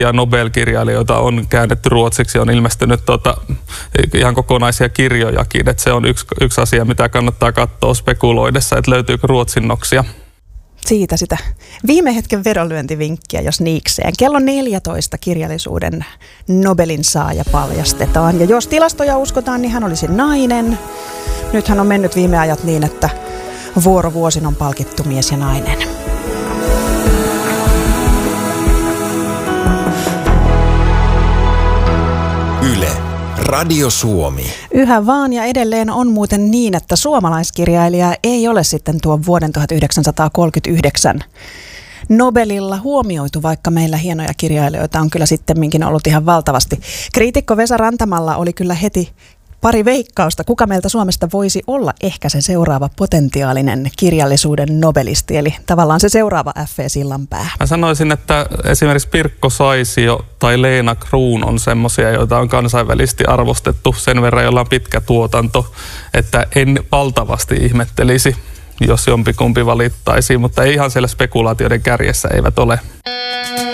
Ja Nobel-kirjailijoita on käännetty ruotsiksi, on ilmestynyt ihan kokonaisia kirjojakin. Että se on yksi asia, mitä kannattaa katsoa spekuloidessa, että löytyykö ruotsinnoksia. Siitä sitä viime hetken vedonlyöntivinkkiä, jos niikseen. Kello 14 kirjallisuuden Nobelin saaja paljastetaan. Ja jos tilastoja uskotaan, niin hän olisi nainen. Nythän on mennyt viime ajat niin, että vuorovuosin on palkittu mies ja nainen. Yle, Radio Suomi. Yhä vaan ja edelleen on muuten niin, että suomalaiskirjailija ei ole sitten tuon vuoden 1939 Nobelilla huomioitu, vaikka meillä hienoja kirjailijoita on kyllä sittemminkin ollut ihan valtavasti. Kriitikko Vesa Rantamalla oli kyllä heti pari veikkausta, kuka meiltä Suomesta voisi olla ehkä se seuraava potentiaalinen kirjallisuuden nobelisti, eli tavallaan se seuraava F.E. Sillanpää. Mä sanoisin, että esimerkiksi Pirkko Saisio tai Leena Kruun on semmoisia, joita on kansainvälisesti arvostettu sen verran, jolla on pitkä tuotanto, että en valtavasti ihmettelisi, jos jompikumpi valittaisiin, mutta ei ihan siellä spekulaatioiden kärjessä eivät ole.